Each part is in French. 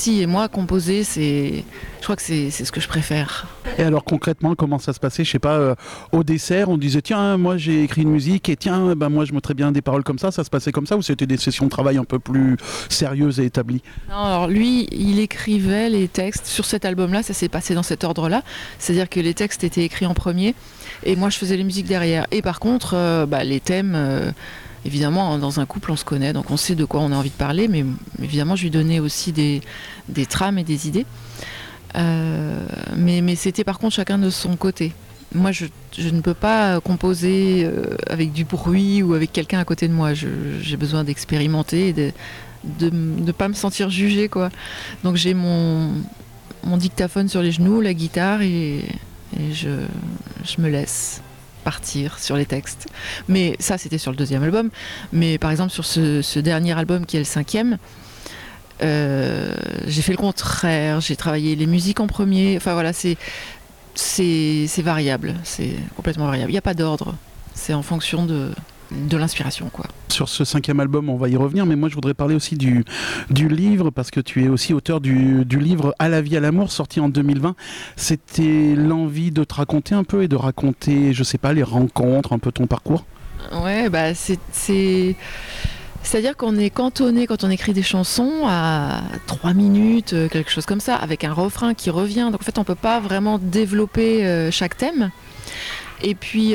aussi. Et moi, composer, je crois que c'est ce que je préfère. Et alors concrètement, comment ça se passait? Je sais pas, au dessert, on disait tiens, moi j'ai écrit une musique et tiens, moi je mettrais bien des paroles comme ça se passait comme ça, ou c'était des sessions de travail un peu plus sérieuses et établies? Non, alors lui, il écrivait les textes. Sur cet album-là, ça s'est passé dans cet ordre-là. C'est-à-dire que les textes étaient écrits en premier et moi je faisais les musiques derrière. Et par contre, les thèmes... évidemment, dans un couple, on se connaît, donc on sait de quoi on a envie de parler, mais évidemment, je lui donnais aussi des trames et des idées. Mais c'était par contre chacun de son côté. Moi, je ne peux pas composer avec du bruit ou avec quelqu'un à côté de moi. J'ai besoin d'expérimenter et de ne pas me sentir jugée, quoi. Donc j'ai mon dictaphone sur les genoux, la guitare, et je me laisse partir sur les textes. Mais ça, c'était sur le deuxième album. Mais par exemple, sur ce dernier album qui est le 5e, j'ai fait le contraire. J'ai travaillé les musiques en premier. Enfin voilà, c'est variable. C'est complètement variable. Il n'y a pas d'ordre. C'est en fonction de l'inspiration, quoi. Sur ce 5e album, on va y revenir, mais moi je voudrais parler aussi du livre, parce que tu es aussi auteur du livre À la vie, à l'amour, sorti en 2020. C'était l'envie de te raconter un peu et de raconter, je sais pas, les rencontres, un peu ton parcours? Ouais, c'est-à-dire qu'on est cantonné quand on écrit des chansons à 3 minutes, quelque chose comme ça, avec un refrain qui revient. Donc en fait, on peut pas vraiment développer chaque thème. Et puis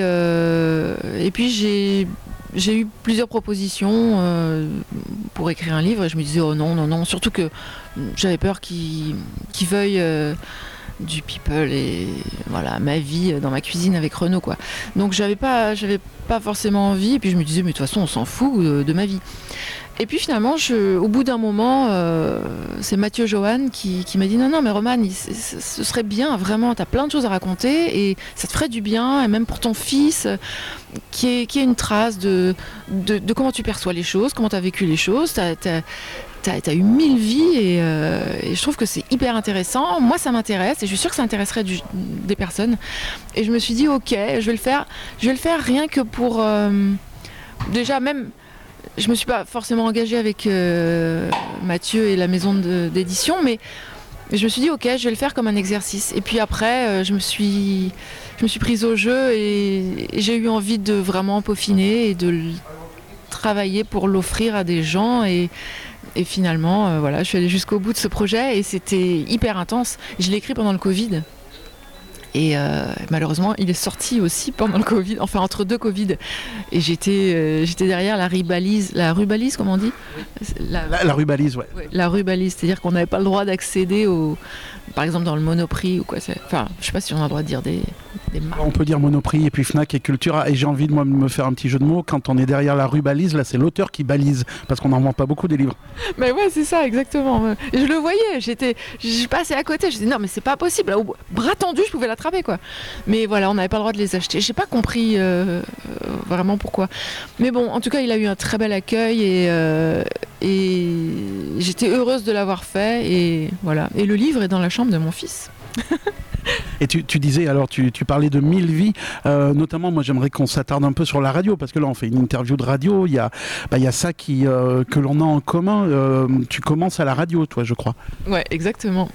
j'ai eu plusieurs propositions pour écrire un livre et je me disais oh non, surtout que j'avais peur qu'ils veuillent du people et voilà ma vie dans ma cuisine avec Renaud, quoi. Donc j'avais pas forcément envie, et puis je me disais mais de toute façon on s'en fout de ma vie. Et puis finalement, au bout d'un moment, c'est Mathieu Johan qui m'a dit non mais Romane, ce serait bien, vraiment, t'as plein de choses à raconter et ça te ferait du bien, et même pour ton fils, qui ait une trace de comment tu perçois les choses, comment t'as vécu les choses. T'as eu 1000 vies et je trouve que c'est hyper intéressant. Moi, ça m'intéresse et je suis sûre que ça intéresserait des personnes. Et je me suis dit ok, je vais le faire rien que pour déjà même. Je me suis pas forcément engagée avec Mathieu et la maison d'édition, mais je me suis dit ok, je vais le faire comme un exercice. Et puis après, je me suis prise au jeu et j'ai eu envie de vraiment peaufiner et de le travailler pour l'offrir à des gens. Et finalement, voilà, je suis allée jusqu'au bout de ce projet et c'était hyper intense. Je l'ai écrit pendant le Covid. Et malheureusement, il est sorti aussi pendant le Covid, enfin entre deux Covid. Et j'étais derrière la rubalise, comment on dit? La rubalise, ouais. La rubalise, c'est-à-dire qu'on n'avait pas le droit d'accéder par exemple dans le Monoprix ou quoi. Enfin, je sais pas si on a le droit de dire des marques. On peut dire Monoprix et puis Fnac et Cultura. Et j'ai envie de me faire un petit jeu de mots. Quand on est derrière la rubalise, là c'est l'auteur qui balise, parce qu'on n'en vend pas beaucoup des livres. Mais ouais, c'est ça, exactement. Et je le voyais, je passais à côté, je disais non mais c'est pas possible, là, au bras tendu je pouvais l'attraper, quoi. Mais voilà, on n'avait pas le droit de les acheter. J'ai pas compris vraiment pourquoi. Mais bon, en tout cas, il a eu un très bel accueil et j'étais heureuse de l'avoir fait, et voilà. Et le livre est dans la chambre de mon fils. Et tu disais, alors tu parlais de 1000 vies, notamment moi j'aimerais qu'on s'attarde un peu sur la radio, parce que là on fait une interview de radio, il y a ça que l'on a en commun. Tu commences à la radio, toi, je crois. Ouais, exactement.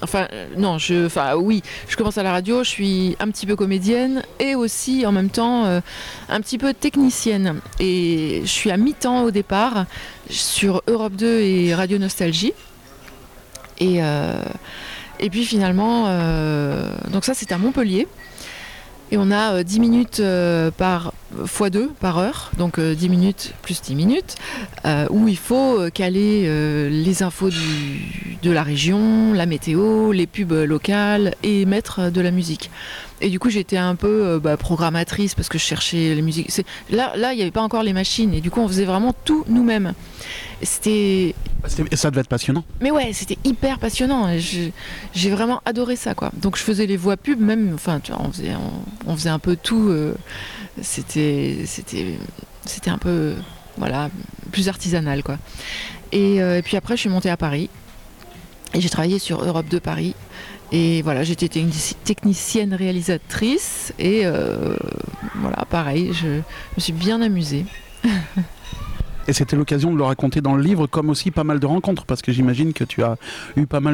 Oui, je commence à la radio, je suis un petit peu comédienne et aussi en même temps un petit peu technicienne. Et je suis à mi-temps au départ sur Europe 2 et Radio Nostalgie. Et puis finalement, donc ça c'est à Montpellier. Et on a 10 minutes par x2 par heure, donc 10 minutes plus 10 minutes, où il faut caler les infos de la région, la météo, les pubs locales et mettre de la musique. Et du coup j'étais un peu programmatrice parce que je cherchais les musiques. Là il n'y avait pas encore les machines et du coup on faisait vraiment tout nous-mêmes. Ça devait être passionnant. Mais ouais, c'était hyper passionnant. J'ai vraiment adoré ça, quoi. Donc je faisais les voix pub, même. Enfin, tu vois, on faisait un peu tout. C'était un peu, voilà, plus artisanal, quoi. Et puis après, je suis montée à Paris et j'ai travaillé sur Europe 2 Paris. Et voilà, j'étais technicienne réalisatrice et voilà, pareil, je me suis bien amusée. Et c'était l'occasion de le raconter dans le livre, comme aussi pas mal de rencontres, parce que j'imagine que tu as eu pas mal